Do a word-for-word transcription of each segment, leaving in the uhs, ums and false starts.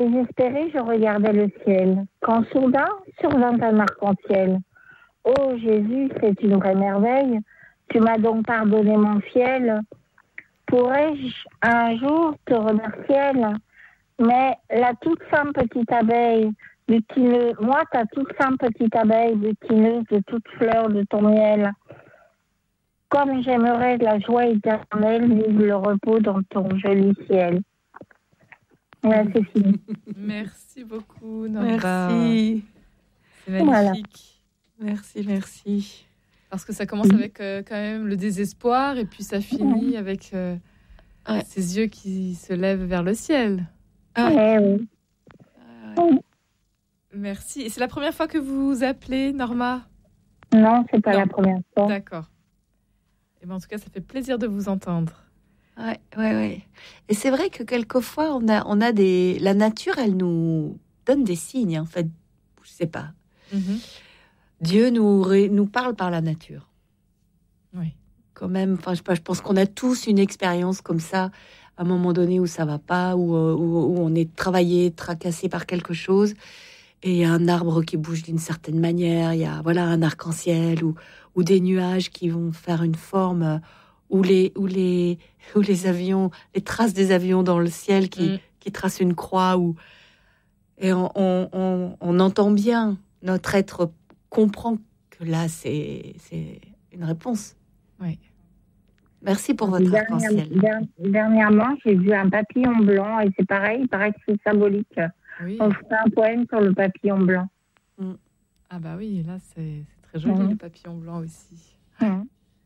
Désespérée, je regardais le ciel, quand soudain survint un arc-en-ciel. Oh Jésus, c'est une vraie merveille. Tu m'as donc pardonné mon fiel. Pourrais-je un jour te remercier? Mais la toute simple petite abeille, butineuse, moi ta toute simple petite abeille, butineuse de toutes fleurs de ton miel, comme j'aimerais la joie éternelle, vive le repos dans ton joli ciel. Ouais, c'est fini. Merci beaucoup, Norma. Merci. C'est magnifique. Voilà. Merci, merci. Parce que ça commence avec euh, quand même le désespoir et puis ça finit avec euh, ouais. ses yeux qui se lèvent vers le ciel. Ah. Ouais, oui. Ah, ouais. Merci. Et c'est la première fois que vous appelez, Norma? Non, c'est pas non. la première fois. D'accord. Et ben, en tout cas, ça fait plaisir de vous entendre. Ouais, ouais, ouais. Et c'est vrai que quelquefois, on a, on a des... La nature, elle nous donne des signes, en fait. Je sais pas. Mm-hmm. Dieu nous, nous parle par la nature. Oui. Quand même, enfin, je sais pas, je pense qu'on a tous une expérience comme ça, à un moment donné où ça va pas, où, où, où on est travaillé, tracassé par quelque chose, et il y a un arbre qui bouge d'une certaine manière, il y a voilà, un arc-en-ciel, ou, ou des nuages qui vont faire une forme... Ou les, ou, les, ou les avions, les traces des avions dans le ciel qui, mm. qui tracent une croix. Ou... Et on, on, on, on entend bien, notre être comprend que là, c'est, c'est une réponse. Oui. Merci pour votre Dernière, arc-en-ciel. Dernièrement, j'ai vu un papillon blanc et c'est pareil, il paraît que c'est symbolique. Oui. On fait un poème sur le papillon blanc. Mm. Ah bah oui, là, c'est, c'est très joli, mm. le papillon blanc aussi. Mm.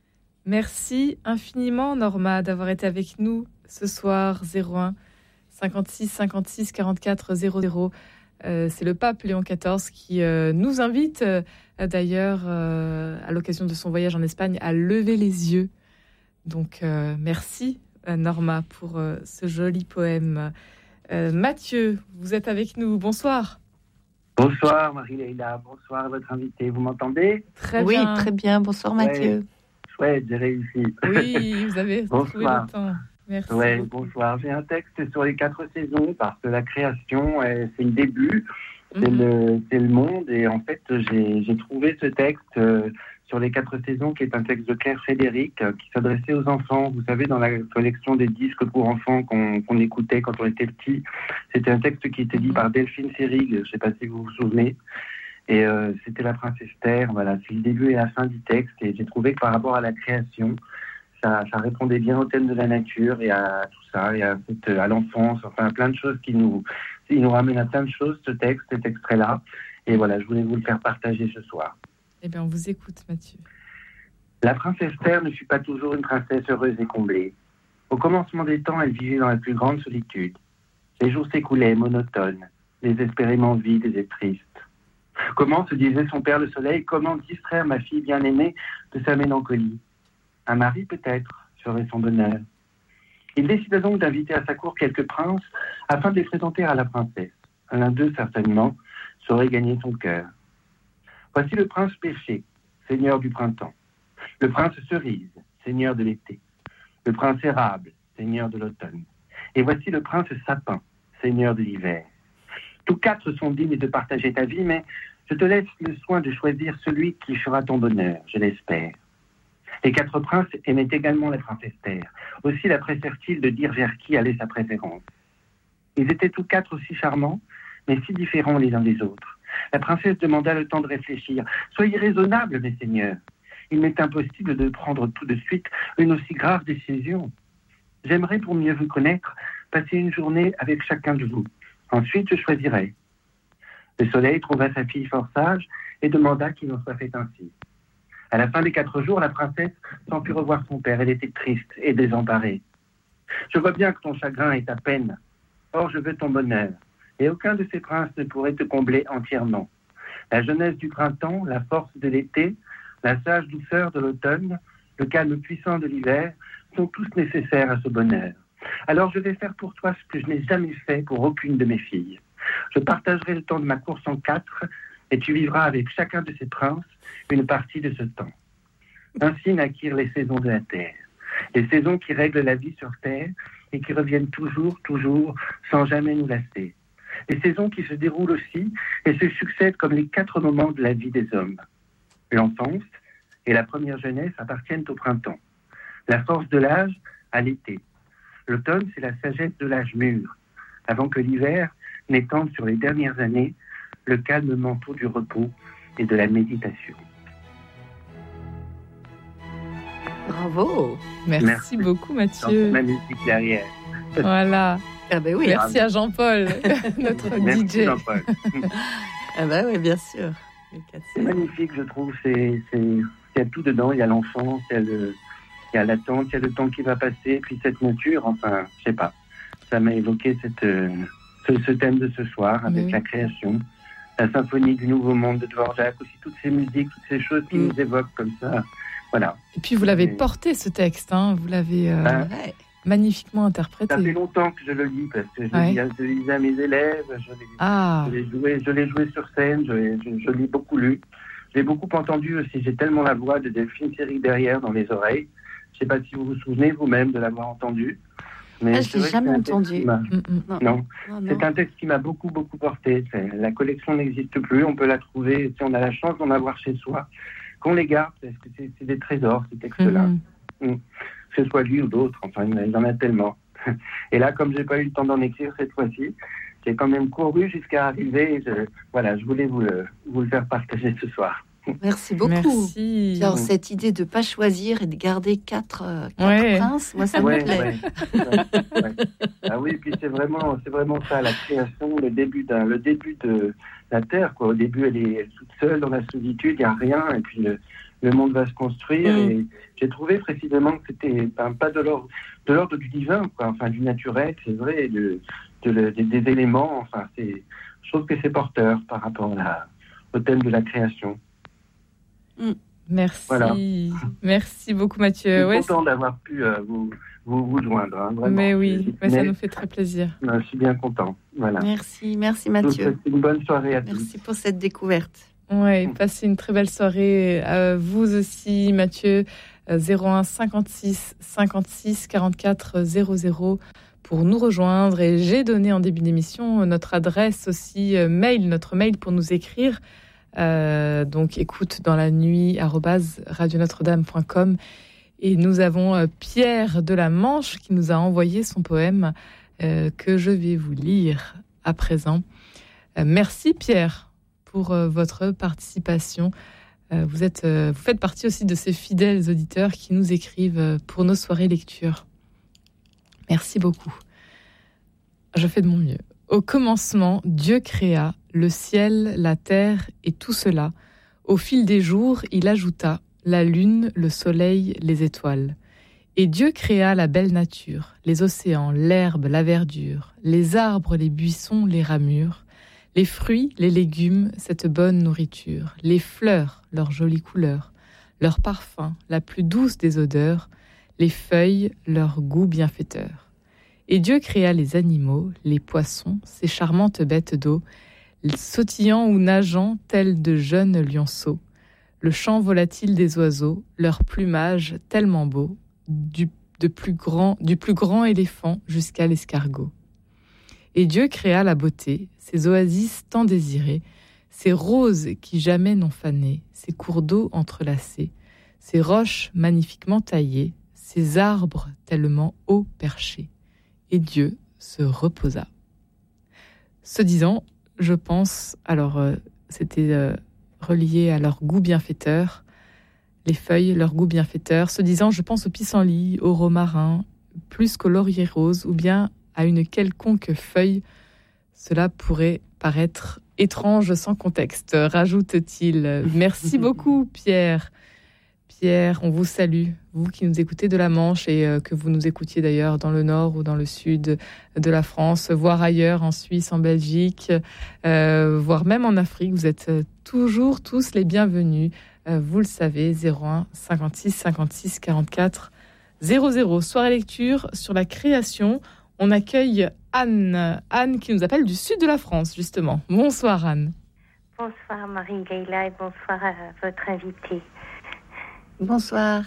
Merci infiniment, Norma, d'avoir été avec nous ce soir. Zéro un cinquante-six cinquante-six quarante-quatre zéro zéro. Euh, c'est le pape Léon quatorze qui euh, nous invite, euh, d'ailleurs, euh, à l'occasion de son voyage en Espagne, à lever les yeux. Donc, euh, merci, Norma, pour euh, ce joli poème. Euh, Mathieu, vous êtes avec nous. Bonsoir. Bonsoir, Marie-Leila. Bonsoir à votre invité. Vous m'entendez? Très oui, bien. Oui, très bien. Bonsoir, Mathieu. Ouais. Chouette, j'ai réussi. Oui, vous avez trouvé le temps. Merci. Ouais, bonsoir. J'ai un texte sur les quatre saisons parce que la création, c'est le début, c'est, mm-hmm. le, c'est le monde. Et en fait, j'ai, j'ai trouvé ce texte euh, sur les quatre saisons qui est un texte de Claire Frédéric euh, qui s'adressait aux enfants. Vous savez, dans la collection des disques pour enfants qu'on, qu'on écoutait quand on était petit, c'était un texte qui était dit mm-hmm. par Delphine Seyrig. Je ne sais pas si vous vous souvenez. Et euh, c'était la princesse Esther, voilà, c'est le début et la fin du texte. Et j'ai trouvé que par rapport à la création, ça, ça répondait bien au thème de la nature et à tout ça, et à, à l'enfance, enfin plein de choses qui nous, qui nous ramènent à plein de choses, ce texte, cet extrait-là. Et voilà, je voulais vous le faire partager ce soir. Eh bien, on vous écoute, Mathieu. La princesse Esther ne fut pas toujours une princesse heureuse et comblée. Au commencement des temps, elle vivait dans la plus grande solitude. Les jours s'écoulaient monotones, désespérément vides et tristes. Comment, se disait son père le soleil, comment distraire ma fille bien-aimée de sa mélancolie? Un mari, peut-être, ferait son bonheur. Il décida donc d'inviter à sa cour quelques princes afin de les présenter à la princesse. L'un d'eux, certainement, saurait gagner son cœur. Voici le prince Pêcher, seigneur du printemps. Le prince Cerise, seigneur de l'été. Le prince Érable, seigneur de l'automne. Et voici le prince Sapin, seigneur de l'hiver. Tous quatre sont dignes de partager ta vie, mais je te laisse le soin de choisir celui qui fera ton bonheur, je l'espère. Les quatre princes aimaient également la princesse Esther. Aussi la pressèrent-ils de dire vers qui allait sa préférence. Ils étaient tous quatre aussi charmants, mais si différents les uns des autres. La princesse demanda le temps de réfléchir. « Soyez raisonnables, mes seigneurs. Il m'est impossible de prendre tout de suite une aussi grave décision. J'aimerais, pour mieux vous connaître, passer une journée avec chacun de vous. Ensuite, je choisirai. » Le soleil trouva sa fille fort sage et demanda qu'il en soit fait ainsi. À la fin des quatre jours, la princesse s'en fut revoir son père. Elle était triste et désemparée. « Je vois bien que ton chagrin est ta peine. Or, je veux ton bonheur. Et aucun de ces princes ne pourrait te combler entièrement. La jeunesse du printemps, la force de l'été, la sage douceur de l'automne, le calme puissant de l'hiver sont tous nécessaires à ce bonheur. Alors je vais faire pour toi ce que je n'ai jamais fait pour aucune de mes filles. Je partagerai le temps de ma course en quatre et tu vivras avec chacun de ces princes une partie de ce temps. Ainsi naquirent les saisons de la terre. Les saisons qui règlent la vie sur terre et qui reviennent toujours, toujours, sans jamais nous lasser. Des saisons qui se déroulent aussi et se succèdent comme les quatre moments de la vie des hommes. L'enfance et la première jeunesse appartiennent au printemps. La force de l'âge à l'été. L'automne, c'est la sagesse de l'âge mûr, avant que l'hiver n'étende sur les dernières années le calme manteau du repos et de la méditation. Bravo. Merci, Merci. beaucoup, Mathieu. Ma musique derrière. Voilà. Ah ben oui. Merci à Jean-Paul, notre Merci D J. Jean-Paul. Ah ben oui, bien sûr. Les quatre C'est saisons. magnifique, je trouve. C'est, c'est, il y a tout dedans. Il y a l'enfance, il y a, le, il y a l'attente, il y a le temps qui va passer, puis cette nature. Enfin, je sais pas. Ça m'a évoqué cette, euh, ce, ce thème de ce soir avec Oui. la création, la symphonie du Nouveau Monde de Dvorak, aussi toutes ces musiques, toutes ces choses qui Mm. nous évoquent comme ça. Voilà. Et puis vous l'avez Mais- porté ce texte, hein. Vous l'avez euh, Ben, Ouais. magnifiquement Ça fait interprété. longtemps que je le lis parce que je, Ouais. lis, je lisais à mes élèves, je l'ai, Ah, je l'ai joué, je l'ai joué sur scène, je, l'ai- je, je l'ai beaucoup lu. Je l'ai beaucoup entendu aussi. J'ai tellement la voix de Delphine Seyrig derrière dans les oreilles. Je ne sais pas si vous vous souvenez vous-même de l'avoir entendu. Mais Ah, je c'est l'ai vrai que jamais c'est un texte entendu. qui m'a- mm, mm. Non, Non, non, non. c'est un texte qui m'a beaucoup, beaucoup porté. C'est- La collection n'existe plus. On peut la trouver si on a la chance d'en avoir chez soi. Qu'on les garde, parce que c'est, c'est des trésors, ces textes-là. Mhm. Que ce soit lui ou d'autres. Enfin, il y en a tellement. Et là, comme j'ai pas eu le temps d'en écrire cette fois-ci, j'ai quand même couru jusqu'à arriver. Et je, voilà, je voulais vous le, vous le faire partager ce soir. Merci beaucoup. Merci. Alors, cette idée de ne pas choisir et de garder quatre, euh, quatre Ouais. princes, moi, ça Ouais, me plaît. ouais, ouais, ouais. Ah oui, puis c'est vraiment, c'est vraiment ça, la création, le début d'un, le début de la Terre, quoi. Au début, elle est, elle est toute seule dans la solitude, il n'y a rien, et puis le, le monde va se construire. Mm. Et j'ai trouvé précisément que c'était ben, pas de l'ordre, de l'ordre du divin, quoi. Enfin, du naturel, c'est vrai, de, de, le- des, des éléments. Enfin, c'est, je trouve que c'est porteur par rapport à la, au thème de la création. Merci. Voilà. Merci beaucoup, Je Mathieu. suis Ouais, content d'avoir pu euh, vous, vous, vous joindre, hein, vraiment. mais oui, mais ça Mais- nous fait très plaisir. Non, je suis bien content. Voilà. Merci, merci Je vous Mathieu. souhaite une bonne soirée à tous. Merci pour cette découverte. Ouais, passez une très belle soirée. Euh, vous aussi, Mathieu, euh, zéro un cinquante-six cinquante-six quarante-quatre zéro zéro pour nous rejoindre. Et j'ai donné en début d'émission euh, notre adresse aussi, euh, mail, notre mail pour nous écrire. Euh, donc écoute dans la nuit arobase radio notre dame point com. Et nous avons euh, Pierre de la Manche qui nous a envoyé son poème euh, que je vais vous lire à présent. Euh, merci Pierre pour euh, votre participation. Euh, vous, êtes, euh, vous faites partie aussi de ces fidèles auditeurs qui nous écrivent euh, pour nos soirées lecture. Merci beaucoup. Je fais de mon mieux. Au commencement, Dieu créa le ciel, la terre et tout cela. Au fil des jours, il ajouta la lune, le soleil, les étoiles. Et Dieu créa la belle nature, les océans, l'herbe, la verdure, les arbres, les buissons, les ramures, les fruits, les légumes, cette bonne nourriture, les fleurs, leurs jolies couleurs, leur parfum, la plus douce des odeurs, les feuilles, leur goût bienfaiteur. Et Dieu créa les animaux, les poissons, ces charmantes bêtes d'eau, sautillant ou nageant tels de jeunes lionceaux, le chant volatile des oiseaux, leur plumage tellement beau, du, de plus grand, du plus grand éléphant jusqu'à l'escargot. Et Dieu créa la beauté, ces oasis tant désirées, ces roses qui jamais n'ont fané, ces cours d'eau entrelacés, ces roches magnifiquement taillées, ces arbres tellement haut perchés. Et Dieu se reposa. Ce disant, je pense, alors euh, c'était euh, relié à leur goût bienfaiteur, les feuilles, leur goût bienfaiteur. Ce disant, je pense au pissenlit, au romarin, plus qu'au laurier rose, ou bien à une quelconque feuille. Cela pourrait paraître étrange sans contexte, rajoute-t-il. Merci beaucoup, Pierre. Pierre, on vous salue, vous qui nous écoutez de la Manche et euh, que vous nous écoutiez d'ailleurs dans le nord ou dans le sud de la France, voire ailleurs, en Suisse, en Belgique, euh, voire même en Afrique. Vous êtes toujours tous les bienvenus. Euh, vous le savez, zéro un cinquante-six cinquante-six quarante-quatre zéro zéro. Soirée lecture sur la création. On accueille Anne. Anne qui nous appelle du sud de la France, justement. Bonsoir Anne. Bonsoir Marie-Leila et bonsoir à votre invité. Bonsoir.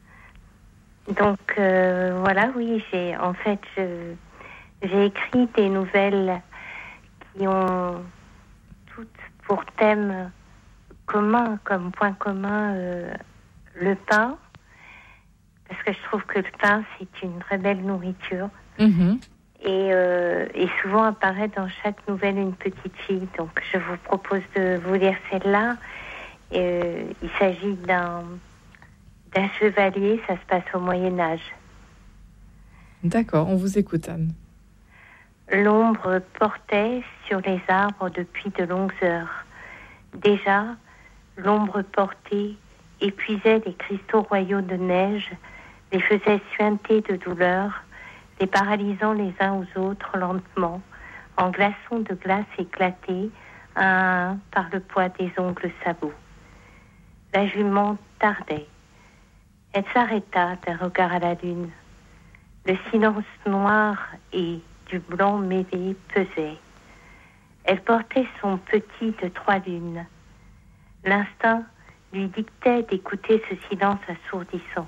Donc euh, voilà, oui, j'ai en fait je, j'ai écrit des nouvelles qui ont toutes pour thème commun, comme point commun, euh, le pain, parce que je trouve que le pain, c'est une très belle nourriture. Mmh. Et, euh, et souvent apparaît dans chaque nouvelle une petite fille. Donc je vous propose de vous lire celle-là. Euh, il s'agit d'un, d'un chevalier, ça se passe au Moyen-Âge. D'accord, on vous écoute, Anne. L'ombre portait sur les arbres depuis de longues heures. Déjà, l'ombre portée épuisait les cristaux royaux de neige, les faisait suinter de douleur, les paralysant les uns aux autres lentement, en glaçons de glace éclatés, un à un par le poids des ongles sabots. La jument tardait. Elle s'arrêta d'un regard à la lune. Le silence noir et du blanc mêlé pesait. Elle portait son petit de trois lunes. L'instinct lui dictait d'écouter ce silence assourdissant.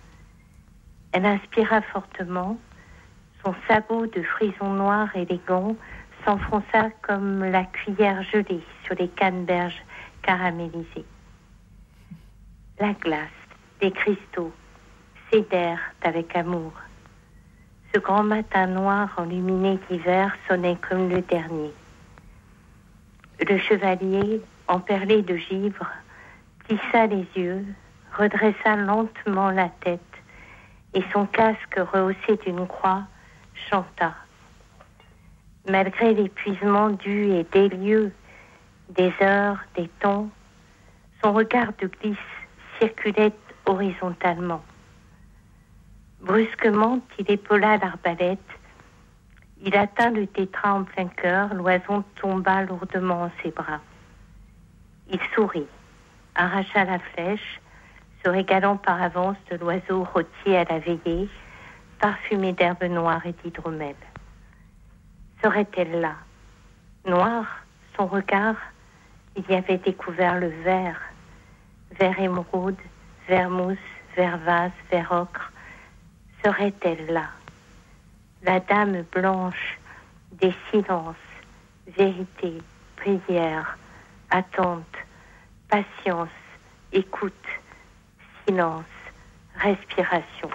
Elle inspira fortement. Son sabot de frison noir élégant s'enfonça comme la cuillère gelée sur les canneberges caramélisées. La glace, les cristaux, cédèrent avec amour. Ce grand matin noir enluminé d'hiver sonnait comme le dernier. Le chevalier, emperlé de givre, plissa les yeux, redressa lentement la tête, et son casque rehaussé d'une croix chanta. Malgré l'épuisement dû et des lieux, des heures, des temps, son regard de glisse circulait horizontalement. Brusquement, il épaula l'arbalète. Il atteint le tétras en plein cœur, l'oison tomba lourdement en ses bras. Il sourit, arracha la flèche, se régalant par avance de l'oiseau rôti à la veillée, parfumé d'herbes noires et d'hydromel. Serait-elle là? Noir, son regard, il y avait découvert le vert, vert émeraude, vert mousse, vert vase, vert ocre. Serait-elle là? La dame blanche des silences, vérité, prière, attente, patience, écoute, silence, respiration.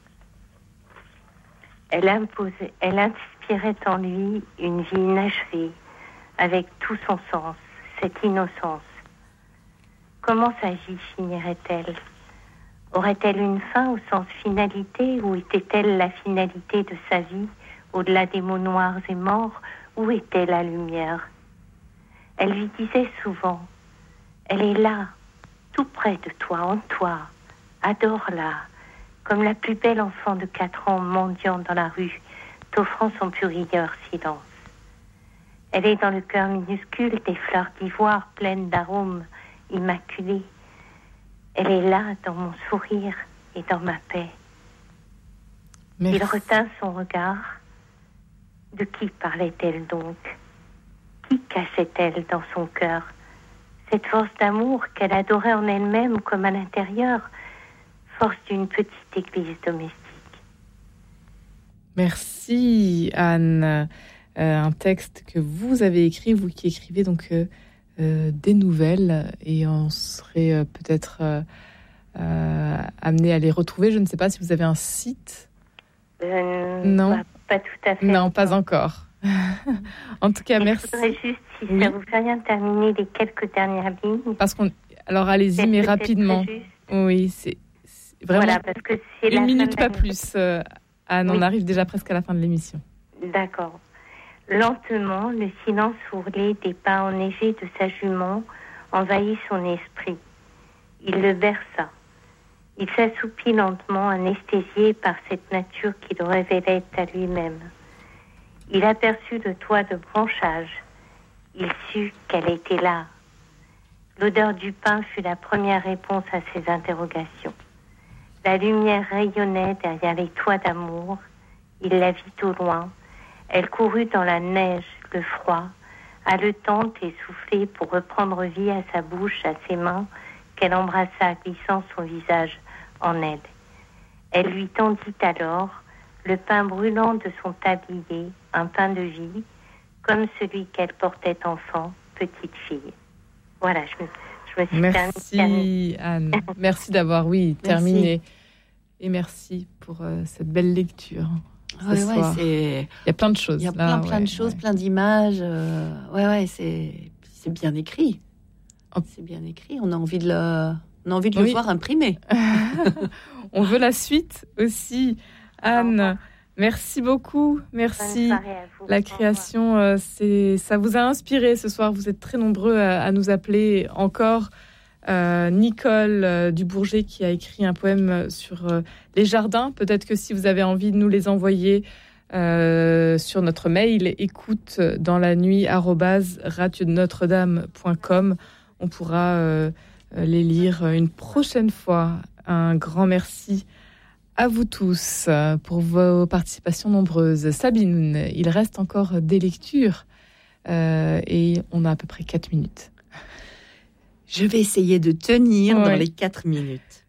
Elle imposait, elle inspirait en lui une vie inachevée, avec tout son sens, cette innocence. Comment sa vie finirait-elle? Aurait-elle une fin au sens finalité, ou était-elle la finalité de sa vie, au-delà des mots noirs et morts? Où était la lumière? Elle lui disait souvent, elle est là, tout près de toi, en toi, adore-la, comme la plus belle enfant de quatre ans mendiant dans la rue, t'offrant son plus rieur silence. Elle est dans le cœur minuscule des fleurs d'ivoire pleines d'arômes immaculés. Elle est là dans mon sourire et dans ma paix. Merci. Il retint son regard. De qui parlait-elle donc? Qui cachait-elle dans son cœur? Cette force d'amour qu'elle adorait en elle-même comme à l'intérieur, force d'une petite église domestique. Merci Anne. Euh, un texte que vous avez écrit, vous qui écrivez donc euh, euh, des nouvelles, et on serait euh, peut-être euh, euh, amené à les retrouver. Je ne sais pas si vous avez un site. Euh, non, pas, pas tout à fait. Non, pas encore. En tout cas, Mais merci. Je voudrais juste, si oui. ça vous fait rien, terminer les quelques dernières lignes. Parce qu'on, alors allez-y, c'est mais rapidement. Oui, c'est, c'est vraiment. Voilà, parce que c'est une la minute, fin pas plus. Euh, Anne, oui. On arrive déjà presque à la fin de l'émission. D'accord. Lentement, le silence ourlé des pas enneigés de sa jument envahit son esprit. Il le berça. Il s'assoupit lentement, anesthésié par cette nature qui le révélait à lui-même. Il aperçut le toit de branchage. Il sut qu'elle était là. L'odeur du pain fut la première réponse à ses interrogations. La lumière rayonnait derrière les toits d'amour. Il la vit au loin. Elle courut dans la neige, le froid, haletante et soufflée pour reprendre vie à sa bouche, à ses mains, qu'elle embrassa, glissant son visage en elle. Elle lui tendit alors le pain brûlant de son tablier, un pain de vie, comme celui qu'elle portait enfant, petite fille. Voilà, je me, je me suis Merci permis, Anne. Merci d'avoir, oui, terminé. Et merci pour euh, cette belle lecture. Ouais, ouais, c'est... Il y a plein de choses. Il y a là, plein, plein ouais, de choses, ouais. plein d'images. Euh, ouais, ouais, c'est, c'est bien écrit. Oh. C'est bien écrit. On a envie de le, on a envie de Oui. le voir imprimé. On veut la suite aussi. Anne, merci beaucoup. Merci. Bonne soirée à vous. La création, euh, c'est, ça vous a inspiré ce soir. Vous êtes très nombreux à, à nous appeler encore. Euh, Nicole euh, Dubourget qui a écrit un poème sur euh, les jardins. Peut-être que si vous avez envie de nous les envoyer euh, sur notre mail, écoute dans la nuit arobase radio notre dame point com, on pourra euh, les lire une prochaine fois. Un grand merci à vous tous pour vos participations nombreuses. Sabine, il reste encore des lectures euh, et on a à peu près quatre minutes. Je vais essayer de tenir ouais. dans les quatre minutes.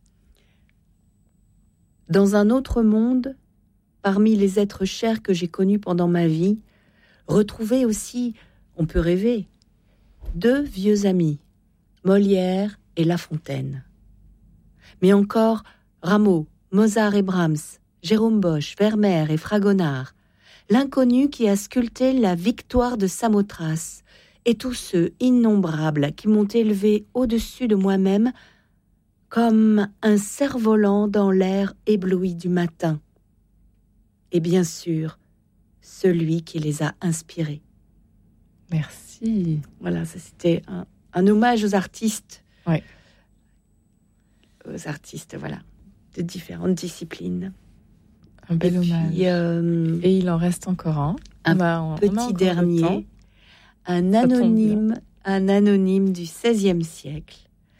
Dans un autre monde, parmi les êtres chers que j'ai connus pendant ma vie, retrouver aussi, on peut rêver, deux vieux amis, Molière et La Fontaine. Mais encore Rameau, Mozart et Brahms, Jérôme Bosch, Vermeer et Fragonard, l'inconnu qui a sculpté la victoire de Samothrace, et tous ceux innombrables qui m'ont élevé au-dessus de moi-même comme un cerf-volant dans l'air ébloui du matin. Et bien sûr, celui qui les a inspirés. Merci. Voilà, ça c'était un, un hommage aux artistes. Ouais. Aux artistes, voilà, de différentes disciplines. Un bel et hommage. Puis, euh, et il en reste encore un. Un on a, on petit a encore dernier. Un anonyme, un anonyme du seizième siècle.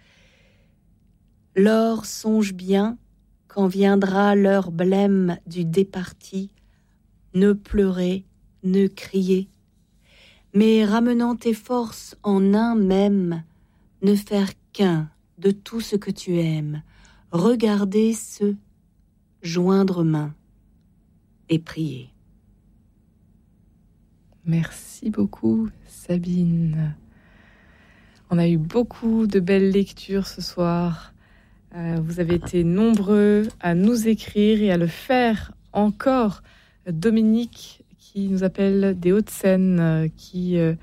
L'or songe bien, quand viendra l'heure blême du départi, ne pleurez, ne criez, mais ramenant tes forces en un même, ne faire qu'un de tout ce que tu aimes, regarder ce, joindre main et prier. Merci beaucoup, Sabine. On a eu beaucoup de belles lectures ce soir. Euh, vous avez été nombreux à nous écrire et à le faire encore. Dominique, qui nous appelle des Hauts-de-Seine, euh, qui euh,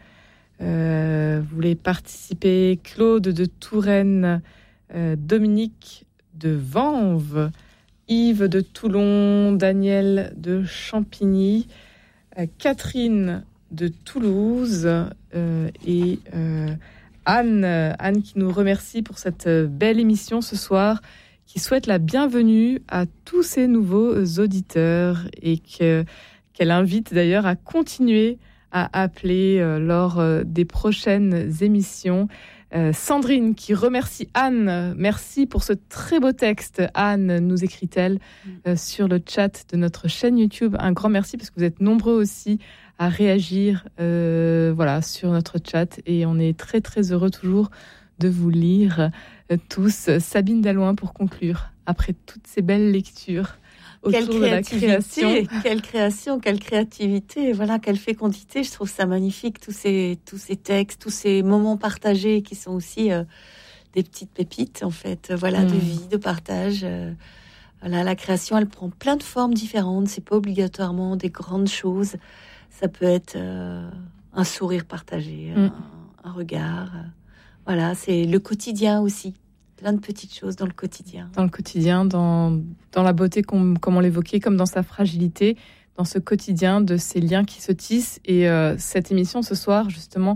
euh, voulait participer. Claude de Touraine, euh, Dominique de Vanves, Yves de Toulon, Daniel de Champigny, euh, Catherine de Toulouse euh, et euh, Anne, Anne qui nous remercie pour cette belle émission ce soir, qui souhaite la bienvenue à tous ces nouveaux auditeurs et que, qu'elle invite d'ailleurs à continuer à appeler euh, lors euh, des prochaines émissions. Euh, Sandrine qui remercie Anne. Merci pour ce très beau texte. Anne, nous écrit-elle euh, sur le chat de notre chaîne YouTube. Un grand merci parce que vous êtes nombreux aussi à réagir euh, voilà, sur notre chat et on est très très heureux toujours de vous lire euh, tous. Sabine Dallouin pour conclure, après toutes ces belles lectures autour de la création. Quelle création, quelle créativité, voilà, quelle fécondité. Je trouve ça magnifique, tous ces, tous ces textes, tous ces moments partagés qui sont aussi euh, des petites pépites en fait, voilà, mmh. de vie, de partage. Euh, voilà, la création, elle prend plein de formes différentes, c'est pas obligatoirement des grandes choses. Ça peut être euh, un sourire partagé, mmh. un, un regard. Euh, voilà, c'est le quotidien aussi. Plein de petites choses dans le quotidien. Dans le quotidien, dans, dans la beauté, comme, comme on l'évoquait, comme dans sa fragilité, dans ce quotidien de ces liens qui se tissent. Et euh, cette émission, ce soir, justement,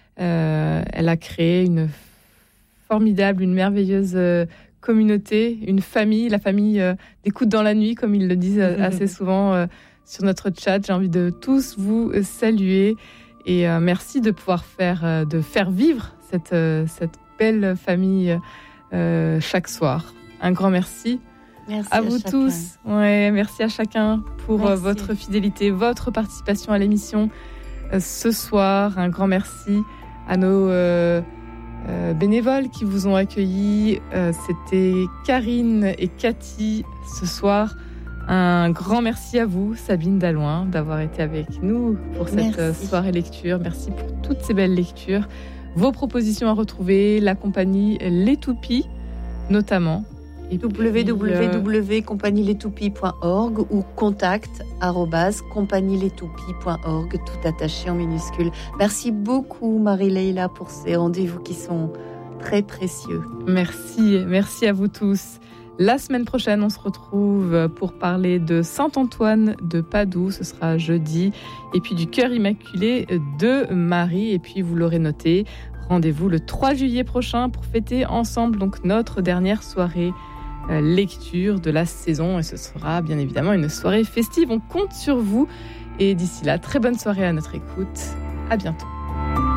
euh, elle a créé une formidable, une merveilleuse euh, communauté, une famille, la famille euh, d'écoute dans la nuit, comme ils le disent euh, assez souvent euh, sur notre chat. J'ai envie de tous vous saluer et euh, merci de pouvoir faire, euh, de faire vivre cette, euh, cette belle famille euh, chaque soir. Un grand merci, merci à, à vous chacun. tous. Ouais, merci à chacun pour euh, votre fidélité, votre participation à l'émission euh, ce soir. Un grand merci à nos euh, euh, bénévoles qui vous ont accueillis. Euh, c'était Karine et Cathy ce soir. Un grand merci à vous, Sabine Dallouin, d'avoir été avec nous pour cette Merci. soirée lecture. Merci pour toutes ces belles lectures. Vos propositions à retrouver, la compagnie Les Toupies, notamment. Et w w w puis, euh, point compagnie les toupies point org ou contact arobase compagnie les toupies point org, tout attaché en minuscule. Merci beaucoup, Marie-Leila, pour ces rendez-vous qui sont très précieux. Merci, merci à vous tous. La semaine prochaine, on se retrouve pour parler de Saint-Antoine de Padoue, ce sera jeudi, et puis du Cœur Immaculé de Marie. Et puis, vous l'aurez noté, rendez-vous le trois juillet prochain pour fêter ensemble donc notre dernière soirée euh, lecture de la saison. Et ce sera bien évidemment une soirée festive. On compte sur vous. Et d'ici là, très bonne soirée à notre écoute. À bientôt.